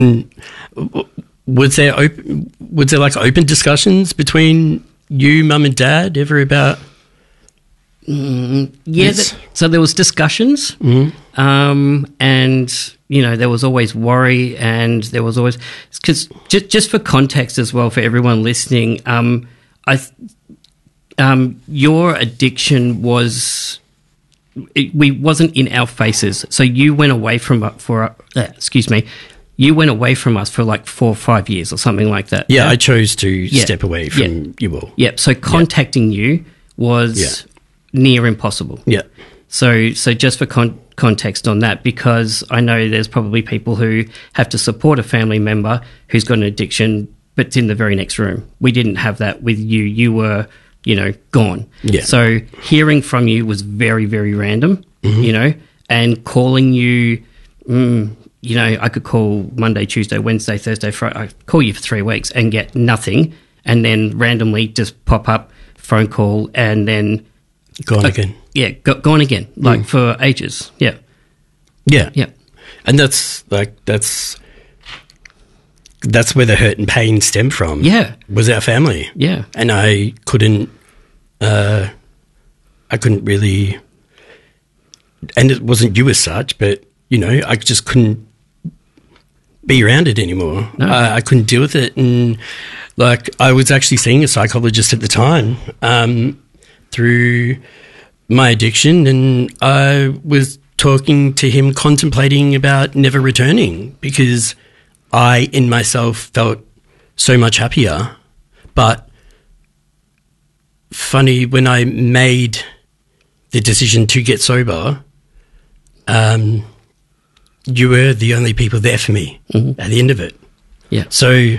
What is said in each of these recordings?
Was there like open discussions between you, mum and dad ever about? So there was discussions, and there was always worry, and there was always, because just for context as well for everyone listening, your addiction wasn't in our faces. So you went away from you went away from us for like 4 or 5 years or something like that. Yeah, I chose to step away from you all. Yeah, so contacting you was near impossible. Yeah. So just for context on that, because I know there's probably people who have to support a family member who's got an addiction but it's in the very next room. We didn't have that with you. You were, gone. Yeah. So hearing from you was very, very random, and calling you, I could call Monday, Tuesday, Wednesday, Thursday, Friday. I'd call you for 3 weeks and get nothing, and then randomly just pop up, phone call, and then gone again. Yeah, gone again, like for ages. Yeah. Yeah. Yeah. And that's where the hurt and pain stemmed from. Yeah. Was our family. Yeah. And I couldn't really, and it wasn't you as such, but, I just couldn't be around it anymore. No. I couldn't deal with it. And, I was actually seeing a psychologist at the time through my addiction, and I was talking to him, contemplating about never returning because I, in myself, felt so much happier. But funny, when I made the decision to get sober, you were the only people there for me at the end of it. Yeah. So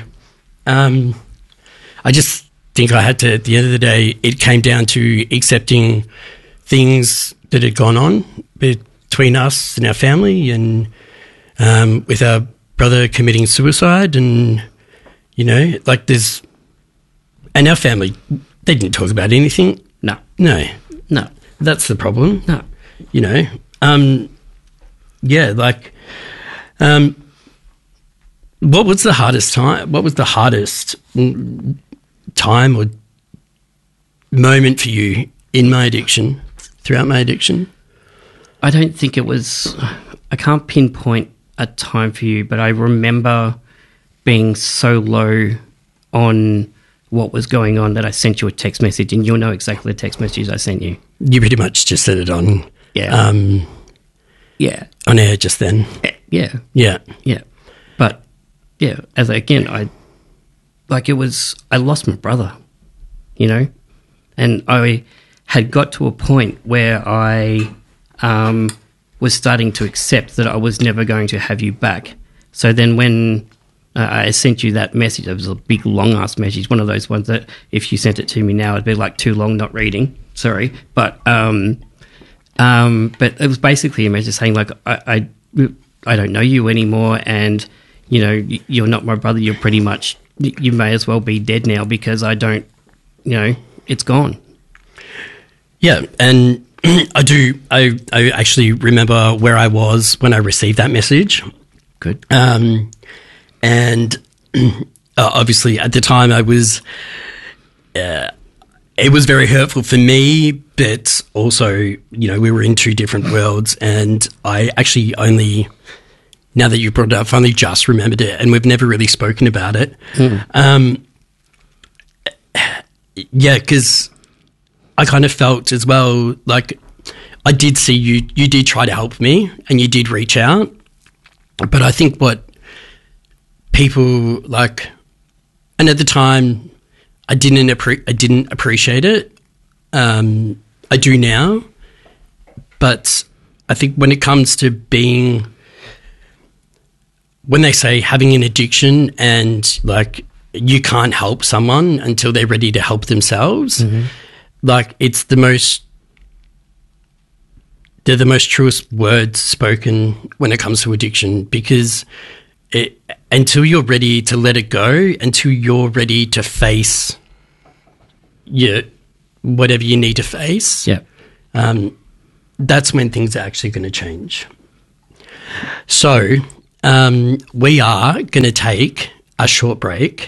I just think I had to, at the end of the day, it came down to accepting things that had gone on between us and our family, and with our brother committing suicide, and and our family, they didn't talk about anything. No, that's the problem. No, what was the hardest time? What was the hardest time or moment for you in my addiction, throughout my addiction? I don't think it was. I can't pinpoint a time for you, but I remember being so low on what was going on that I sent you a text message, and you'll know exactly the text message I sent you. You pretty much just said it on on air just then. Yeah. But I lost my brother, and I had got to a point where I was starting to accept that I was never going to have you back. So then when I sent you that message, it was a big, long-ass message, one of those ones that if you sent it to me now, it'd be like too long not reading. Sorry. But it was basically a message saying, like, I don't know you anymore, and, you're not my brother. You're pretty much, you may as well be dead now because I don't, it's gone. Yeah, and I actually remember where I was when I received that message. Good. And obviously at the time I was, it was very hurtful for me, but also, we were in two different worlds, and I actually only, now that you brought it up, I've only just remembered it, and we've never really spoken about it. Because I kind of felt as well, like, I did see you did try to help me, and you did reach out, but I think what people like, and at the time I didn't appreciate it. I do now, but I think when it comes to when they say having an addiction and like you can't help someone until they're ready to help themselves, like it's they're the most truest words spoken when it comes to addiction, because until you're ready to let it go, until you're ready to face whatever you need to face, that's when things are actually going to change. So we are going to take a short break.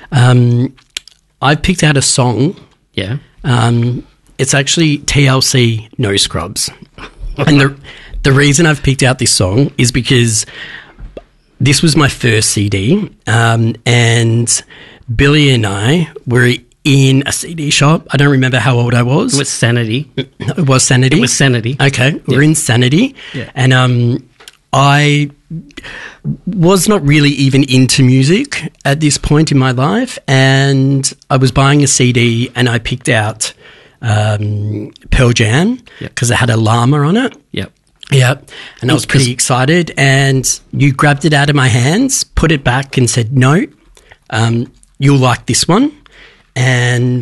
I've picked out a song. Yeah. It's actually TLC No Scrubs. And the reason I've picked out this song is because this was my first CD, and Billy and I were in a CD shop. I don't remember how old I was. It was Sanity. It was Sanity? It was Sanity. Okay, we're in Sanity. Yeah. And I was not really even into music at this point in my life, and I was buying a CD and I picked out Pearl Jam because it had a llama on it. Yep. Yeah, and I was pretty excited, and you grabbed it out of my hands, put it back and said, no, you'll like this one. And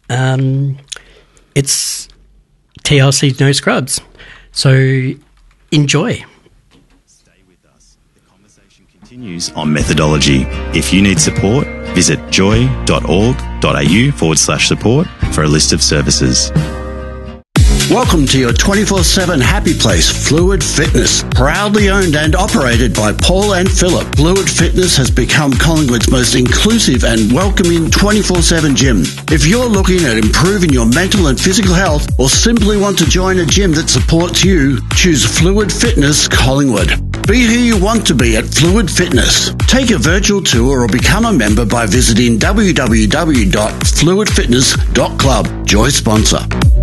it's TLC No Scrubs. So enjoy. Stay with us. The conversation continues on methodology. If you need support, visit joy.org.au/support for a list of services. Welcome to your 24/7 happy place, Fluid Fitness. Proudly owned and operated by Paul and Philip, Fluid Fitness has become Collingwood's most inclusive and welcoming 24/7 gym. If you're looking at improving your mental and physical health, or simply want to join a gym that supports you, choose Fluid Fitness Collingwood. Be who you want to be at Fluid Fitness. Take a virtual tour or become a member by visiting www.fluidfitness.club. Joy sponsor.